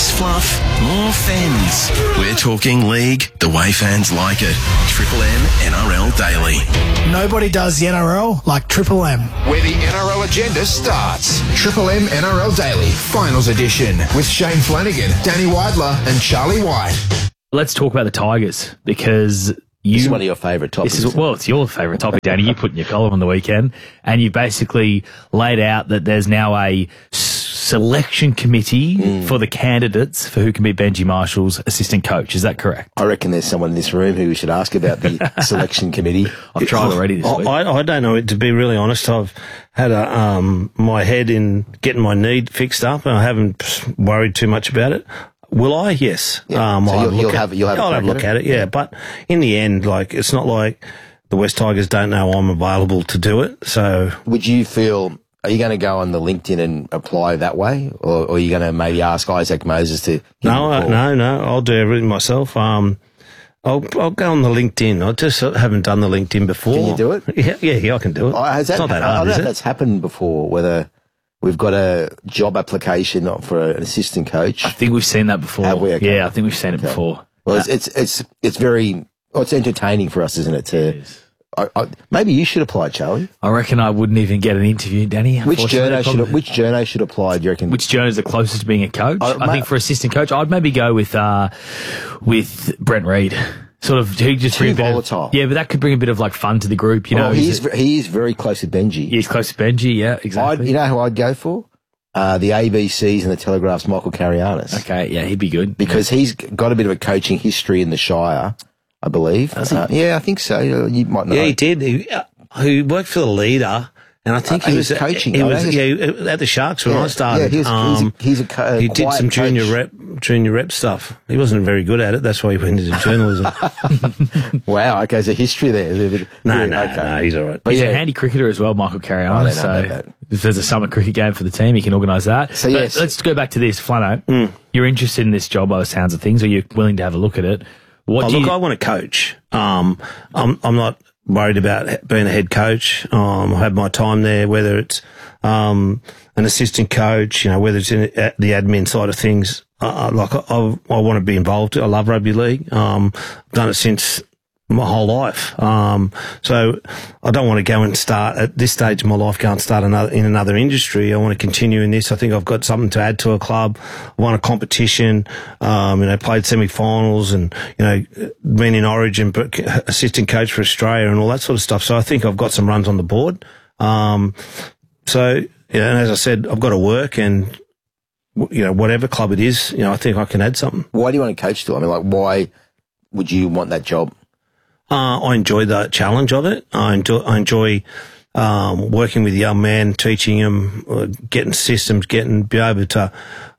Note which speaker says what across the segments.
Speaker 1: Less fluff, more fens. We're talking league the way fans like it. Triple M NRL Daily.
Speaker 2: Nobody does the NRL like Triple M.
Speaker 3: Where the NRL agenda starts. Triple M NRL Daily, Finals Edition, with Shane Flanagan, Danny Weidler and Charlie White.
Speaker 4: Let's talk about the Tigers, because
Speaker 5: This is one of your favourite topics.
Speaker 4: It's your favourite topic, Danny. You put in your column on the weekend, and you basically laid out that there's now a selection committee for the candidates for who can be Benji Marshall's assistant coach. Is that correct?
Speaker 5: I reckon there's someone in this room who we should ask about the selection committee.
Speaker 4: I've tried already this week.
Speaker 6: I don't know. To be really honest, I've had my head in getting my knee fixed up, and I haven't worried too much about it. Will I? Yes.
Speaker 5: Yeah. So
Speaker 6: I'll
Speaker 5: have a
Speaker 6: look at it. Yeah. But in the end, it's not like the West Tigers don't know I'm available to do it. So
Speaker 5: would you feel, are you going to go on the LinkedIn and apply that way? Or are you going to maybe ask Isaac Moses to?
Speaker 6: No. I'll do everything myself. I'll go on the LinkedIn. I just haven't done the LinkedIn before.
Speaker 5: Can you do it?
Speaker 6: Yeah, I can do it.
Speaker 5: It's not that hard, I don't know if that's happened before, whether we've got a job application for an assistant coach.
Speaker 4: I think we've seen that before.
Speaker 5: Have we? Okay.
Speaker 4: Yeah, I think we've seen it before.
Speaker 5: Well, it's very, it's entertaining for us, isn't it? Maybe you should apply, Charlie.
Speaker 4: I reckon I wouldn't even get an interview, Danny.
Speaker 5: Which journo should apply, do you reckon?
Speaker 4: Which journo is the closest to being a coach? I think for assistant coach, I'd maybe go with Brent Reid. Sort of, he just
Speaker 5: too volatile.
Speaker 4: Yeah, but that could bring a bit of fun to the group. You know,
Speaker 5: he is very close to Benji.
Speaker 4: He's close to Benji. Yeah, exactly.
Speaker 5: You know who I'd go for? The ABCs and the Telegraph's Michael Carrianis.
Speaker 4: Okay, yeah, he'd be good
Speaker 5: because he's got a bit of a coaching history in the Shire, I believe. Yeah, I think so. You might know.
Speaker 6: Yeah, he did. He worked for the Leader. And I think he was
Speaker 5: coaching.
Speaker 6: He was at the Sharks when I started.
Speaker 5: Yeah,
Speaker 6: he did some junior rep stuff. He wasn't very good at it. That's why he went into journalism.
Speaker 5: Wow. Okay, there's a history there.
Speaker 6: No, he's all right.
Speaker 4: But he's a handy cricketer as well, Michael Carrianis. So if there's a summer cricket game for the team, he can organise that. So yes. Let's go back to this, Flano. You're interested in this job by the sounds of things, or you're willing to have a look at it.
Speaker 6: I want to coach. I'm not worried about being a head coach. I have my time there, whether it's an assistant coach, whether it's in the admin side of things. I want to be involved. I love rugby league. I've done it since my whole life. So I don't want to go and start at this stage of my life, go and start in another industry. I want to continue in this. I think I've got something to add to a club. I won a competition, played semi-finals and, been in Origin, but assistant coach for Australia and all that sort of stuff. So I think I've got some runs on the board. And as I said, I've got to work and, whatever club it is, I think I can add something.
Speaker 5: Why do you want to coach still? Why would you want that job?
Speaker 6: I enjoy the challenge of it. I enjoy working with young men, teaching them, getting systems, be able to,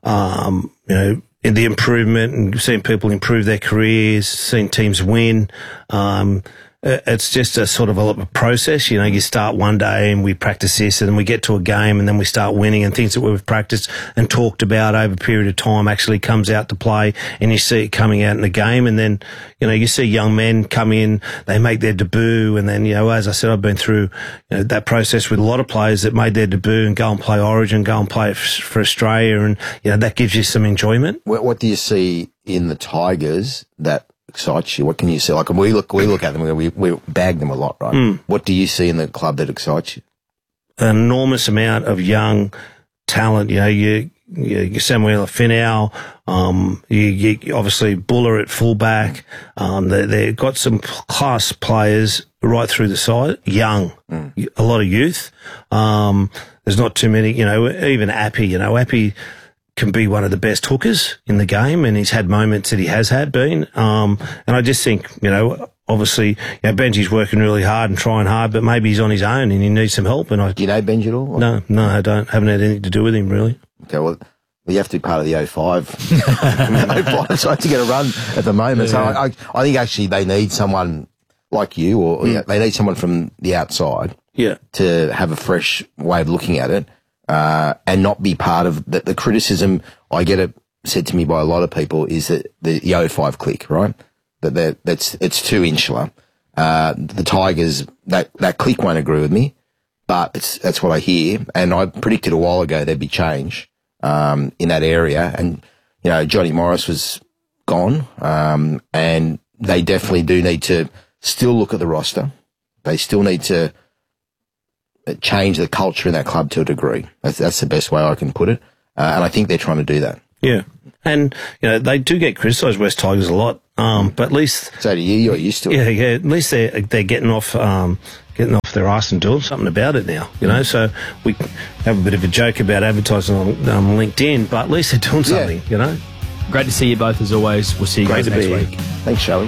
Speaker 6: in the improvement and seeing people improve their careers, seeing teams win. It's just a sort of a process. You start one day and we practice this and then we get to a game and then we start winning and things that we've practiced and talked about over a period of time actually comes out to play and you see it coming out in the game. And then, you see young men come in, they make their debut. And then, as I said, I've been through that process with a lot of players that made their debut and go and play Origin, go and play for Australia. And, that gives you some enjoyment.
Speaker 5: What do you see in the Tigers that excites you? What can you see? We look at them and we bag them a lot, right? What do you see in the club that excites you?
Speaker 6: An enormous amount of young talent. You Samuel Finau, you obviously Buller at fullback. They've got some class players right through the side. Young, a lot of youth. There's not too many. Even Appy. Appy can be one of the best hookers in the game, and he's had moments that he has been. And I just think, obviously, Benji's working really hard and trying hard, but maybe he's on his own and he needs some help. And
Speaker 5: do you know Benji at all?
Speaker 6: No, I don't. Haven't had anything to do with him really.
Speaker 5: Okay, well, you have to be part of the 05. So to get a run at the moment. Yeah. So I think actually they need someone like you, or they need someone from the outside, to have a fresh way of looking at it. And not be part of the criticism I get it said to me by a lot of people is that the 05 clique, right? It's too insular. The Tigers, that clique won't agree with me, but that's what I hear. And I predicted a while ago there'd be change, in that area. And Johnny Morris was gone, and they definitely do need to still look at the roster. They still need to change the culture in that club to a degree. That's the best way I can put it. And I think they're trying to do that.
Speaker 6: Yeah. And, they do get criticised, West Tigers, a lot. But at least...
Speaker 5: So do you. You're used to it.
Speaker 6: Yeah. At least they're getting off their ice and doing something about it now, So we have a bit of a joke about advertising on LinkedIn, but at least they're doing something,
Speaker 4: Great to see you both as always. We'll see you guys next week.
Speaker 5: Thanks, Shelley.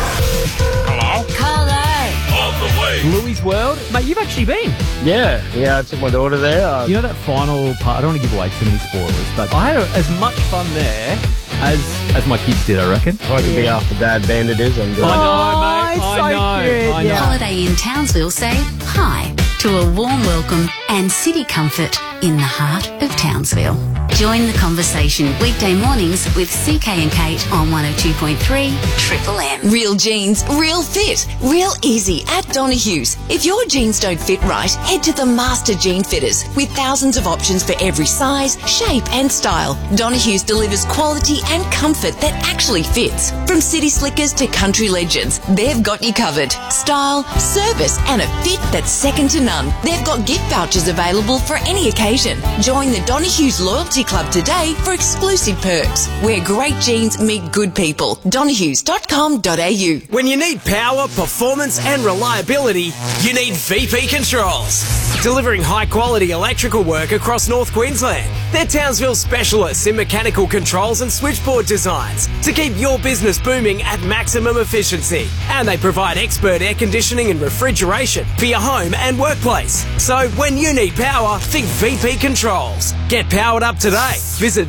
Speaker 4: Louis World? Mate, you've actually been.
Speaker 7: Yeah, I took my daughter there.
Speaker 4: You know that final part, I don't want to give away too many spoilers, but I had as much fun there as my kids did, I reckon.
Speaker 7: Like a big Alpha Dad Bandit is. I'm good.
Speaker 4: I know, mate. I know.
Speaker 8: Holiday in Townsville say hi to a warm welcome and city comfort in the heart of Townsville. Join the conversation weekday mornings with CK and Kate on 102.3 Triple M.
Speaker 9: Real jeans, real fit, real easy at Donohue's. If your jeans don't fit right, head to the Master Jean Fitters with thousands of options for every size, shape and style. Donohue's delivers quality and comfort that actually fits. From city slickers to country legends, they've got you covered. Style, service and a fit that's second to none. They've got gift vouchers available for any occasion. Join the Donohue's Loyalty Club today for exclusive perks. Where great jeans meet good people. Donohues.com.au.
Speaker 10: When you need power, performance and reliability, you need VP Controls. Delivering high-quality electrical work across North Queensland. They're Townsville specialists in mechanical controls and switchboard designs to keep your business booming at maximum efficiency. And they provide expert air conditioning and refrigeration for your home and workplace. So when you need power, think VP Controls. Get powered up today. Visit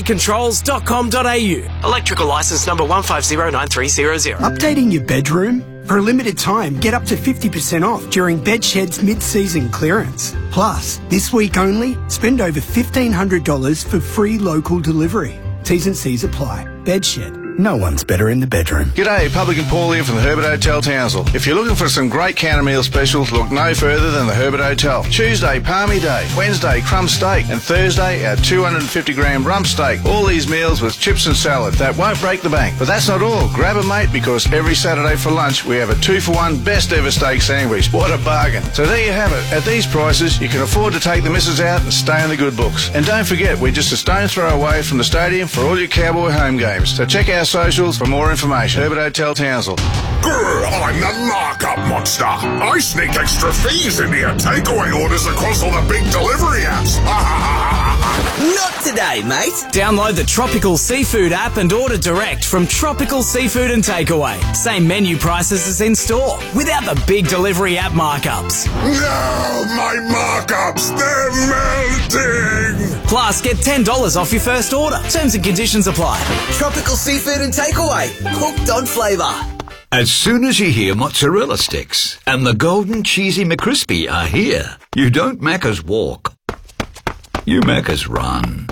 Speaker 10: vpcontrols.com.au. Electrical licence number 1509300.
Speaker 2: Updating your bedroom? For a limited time, get up to 50% off during Bedshed's mid-season clearance. Plus, this week only, spend over $1,500 for free local delivery. T's and C's apply. Bedshed. No one's better in the bedroom.
Speaker 11: G'day, Publican Paul here from the Herbert Hotel Townsville. If you're looking for some great counter meal specials, look no further than the Herbert Hotel. Tuesday, Palmy Day. Wednesday, crumb steak. And Thursday, our 250-gram rump steak. All these meals with chips and salad. That won't break the bank. But that's not all. Grab a mate because every Saturday for lunch, we have a 2-for-1 best ever steak sandwich. What a bargain. So there you have it. At these prices, you can afford to take the missus out and stay in the good books. And don't forget, we're just a stone's throw away from the stadium for all your Cowboy home games. So check our socials for more information. Herbert Hotel Townsville.
Speaker 12: Grr, I'm the markup monster. I sneak extra fees into your takeaway orders across all the big delivery apps.
Speaker 10: Not today, mate. Download the Tropical Seafood app and order direct from Tropical Seafood and Takeaway. Same menu prices as in store, without the big delivery app markups.
Speaker 12: No, my markups, they're melting.
Speaker 10: Plus, get $10 off your first order. Terms and conditions apply. Tropical Seafood and Takeaway. Hooked on flavour.
Speaker 13: As soon as you hear mozzarella sticks and the golden cheesy McCrispy are here, you don't Macca's walk. You Macca's run.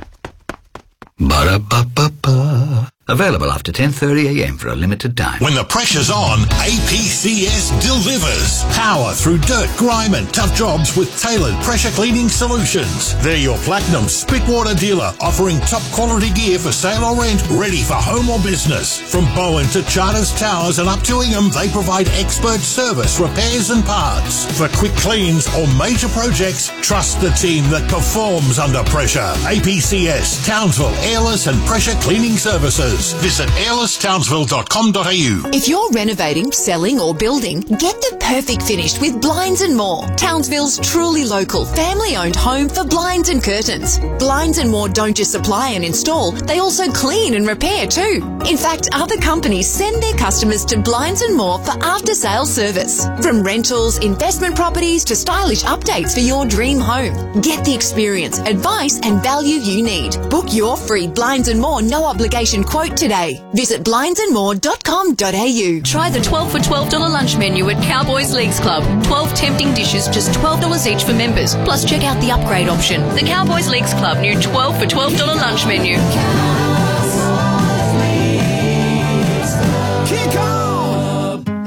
Speaker 13: Ba-da-ba-ba-ba. Available after 10:30 a.m. for a limited time.
Speaker 14: When the pressure's on, APCS delivers. Power through dirt, grime and tough jobs with tailored pressure cleaning solutions. They're your Platinum Spitwater dealer, offering top quality gear for sale or rent, ready for home or business. From Bowen to Charters Towers and up to Ingham, they provide expert service, repairs and parts. For quick cleans or major projects, trust the team that performs under pressure. APCS, Townsville Airless and Pressure Cleaning Services. Visit airlesstownsville.com.au.
Speaker 9: If you're renovating, selling or building, get the perfect finish with Blinds and More. Townsville's truly local, family-owned home for blinds and curtains. Blinds and More don't just supply and install, they also clean and repair too. In fact, other companies send their customers to Blinds and More for after-sale service. From rentals, investment properties to stylish updates for your dream home. Get the experience, advice and value you need. Book your free Blinds and More no obligation quote today. Visit blindsandmore.com.au.
Speaker 15: Try the 12 for $12 lunch menu at Cowboys Leagues Club. 12 tempting dishes, just $12 each for members. Plus check out the upgrade option. The Cowboys Leagues Club new 12 for $12 lunch menu.
Speaker 10: Kick on!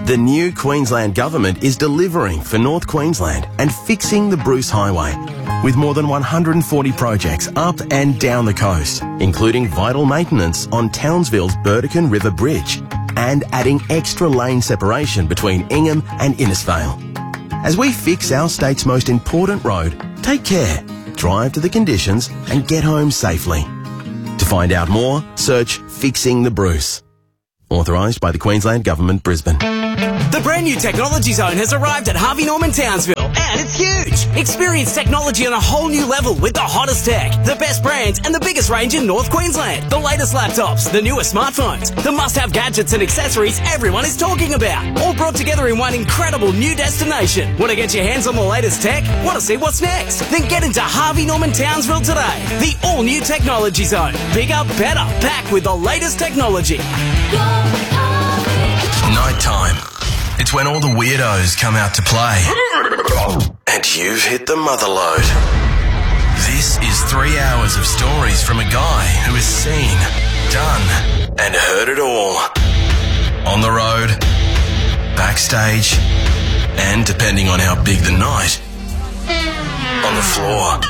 Speaker 1: The new Queensland Government is delivering for North Queensland and fixing the Bruce Highway, with more than 140 projects up and down the coast, including vital maintenance on Townsville's Burdekin River Bridge and adding extra lane separation between Ingham and Innisfail. As we fix our state's most important road, take care, drive to the conditions and get home safely. To find out more, search Fixing the Bruce. Authorised by the Queensland Government, Brisbane.
Speaker 10: The brand new Technology Zone has arrived at Harvey Norman Townsville, and it's huge. Experience technology on a whole new level with the hottest tech, the best brands, and the biggest range in North Queensland. The latest laptops, the newest smartphones, the must-have gadgets and accessories everyone is talking about, all brought together in one incredible new destination. Want to get your hands on the latest tech? Want to see what's next? Then get into Harvey Norman Townsville today. The all-new Technology Zone. Bigger, better, packed with the latest technology.
Speaker 1: Night time. It's when all the weirdos come out to play. And you've hit the mother load. This is 3 hours of stories from a guy who has seen, done, and heard it all. On the road, backstage, and depending on how big the night, on the floor.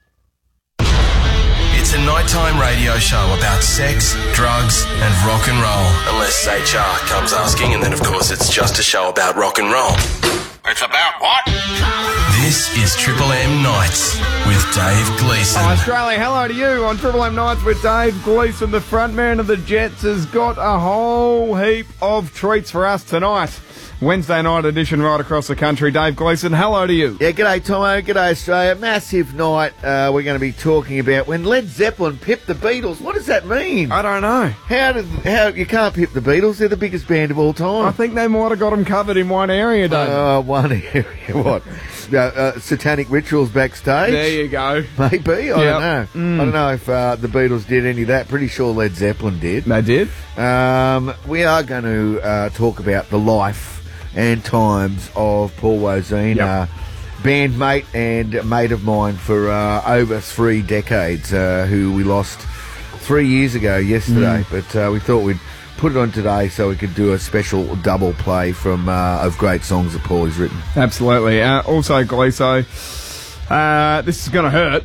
Speaker 1: It's a nighttime radio show about sex, drugs, and rock and roll. Unless HR comes asking, and then of course it's just a show about rock and roll.
Speaker 12: It's about what?
Speaker 1: This is Triple M Nights with Dave Gleeson.
Speaker 16: Australia, hello to you on Triple M Nights with Dave Gleeson. The frontman of the Jets has got a whole heap of treats for us tonight. Wednesday night edition right across the country. Dave Gleeson, hello to you.
Speaker 17: Yeah, g'day Tomo, g'day Australia. Massive night we're going to be talking about when Led Zeppelin pipped the Beatles. What does that mean?
Speaker 16: I don't know.
Speaker 17: How you can't pip the Beatles? They're the biggest band of all time.
Speaker 16: I think they might have got them covered in one area, Dave.
Speaker 17: One area. What? Satanic rituals backstage?
Speaker 16: There you go.
Speaker 17: Maybe. I don't know. I don't know if the Beatles did any of that. Pretty sure Led Zeppelin did.
Speaker 16: They did.
Speaker 17: We are going to talk about the life and times of Paul Woseen, bandmate and mate of mine for over 3 decades, who we lost 3 years ago yesterday. But we thought we'd put it on today so we could do a special double play from of great songs that Paul has written.
Speaker 16: Absolutely. Also, Gleeso, this is going to hurt.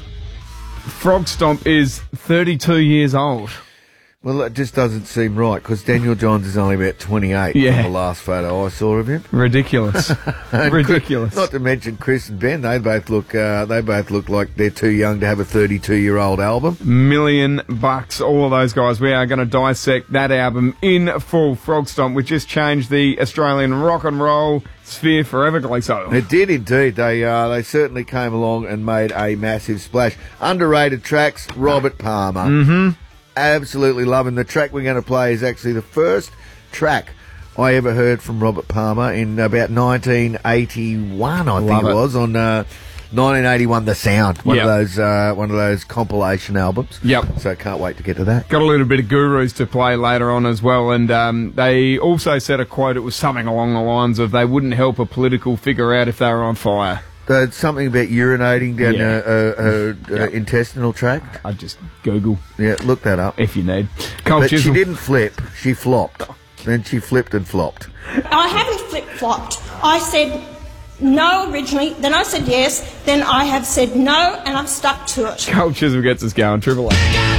Speaker 16: Frog Stomp is 32 years old.
Speaker 17: Well, it just doesn't seem right, because Daniel Johns is only about 28 from the last photo I saw of him.
Speaker 16: Ridiculous. Ridiculous.
Speaker 17: Not to mention Chris and Ben, they both look like they're too young to have a 32-year-old album.
Speaker 16: $1 million, all of those guys. We are going to dissect that album in full. Frog Stomp, which just changed the Australian rock and roll sphere forever, Gleeso.
Speaker 17: It did indeed. They certainly came along and made a massive splash. Underrated tracks, Robert Palmer.
Speaker 16: Mm-hmm.
Speaker 17: Absolutely loving the track we're going to play is actually the first track I ever heard from Robert Palmer in about 1981, I think it was, on 1981 The Sound, one of those compilation albums.
Speaker 16: Yep.
Speaker 17: So can't wait to get to that.
Speaker 16: Got a little bit of Gurus to play later on as well, and they also said a quote, it was something along the lines of they wouldn't help a political figure out if they were on fire.
Speaker 17: Something about urinating down her intestinal tract.
Speaker 16: I'd just Google.
Speaker 17: Yeah, look that up.
Speaker 16: If you need.
Speaker 17: But she didn't flip, she flopped. Then she flipped and flopped.
Speaker 18: I haven't flip-flopped. I said no originally, then I said yes, then I have said no, and I've stuck to it.
Speaker 16: Carl Chisholm gets us going. Triple M.